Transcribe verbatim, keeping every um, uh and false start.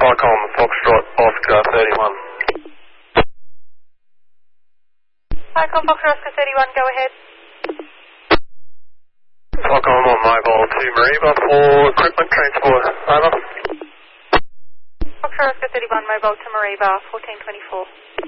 Falcon Foxtrot Oscar thirty-one. Falcon Foxtrot Oscar thirty-one, go ahead. Falcon on mobile to Mariba for equipment transport. Over. Foxtrot Oscar thirty-one, mobile to Mariba, fourteen twenty-four.